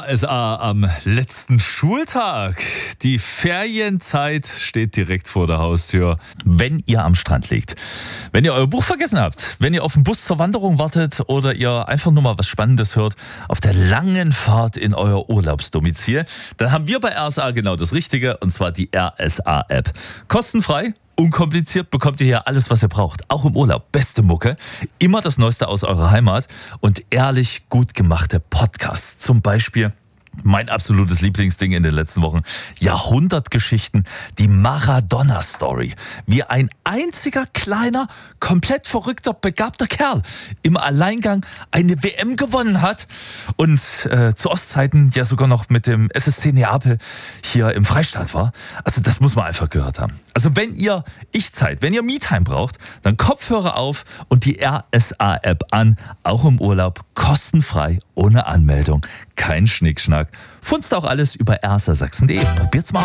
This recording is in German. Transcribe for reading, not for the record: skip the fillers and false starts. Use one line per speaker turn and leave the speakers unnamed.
RSA am letzten Schultag. Die Ferienzeit steht direkt vor der Haustür. Wenn ihr am Strand liegt, wenn ihr euer Buch vergessen habt, wenn ihr auf den Bus zur Wanderung wartet oder ihr einfach nur mal was Spannendes hört auf der langen Fahrt in euer Urlaubsdomizil, dann haben wir bei RSA genau das Richtige, und zwar die RSA-App. Kostenfrei. Unkompliziert bekommt ihr hier alles, was ihr braucht. Auch im Urlaub. Beste Mucke, immer das Neueste aus eurer Heimat und ehrlich gut gemachte Podcasts. Zum Beispiel mein absolutes Lieblingsding in den letzten Wochen. Jahrhundertgeschichten, die Maradona-Story. Wie ein einziger kleiner, komplett verrückter, begabter Kerl im Alleingang eine WM gewonnen hat und zu Ostzeiten ja sogar noch mit dem SSC Neapel hier im Freistaat war. Also das muss man einfach gehört haben. Also wenn ihr Ich-Zeit, wenn ihr Me-Time braucht, dann Kopfhörer auf und die RSA-App an. Auch im Urlaub, kostenfrei, ohne Anmeldung. Kein Schnickschnack. Funzt auch alles über rsasachsen.de. Probiert's mal aus.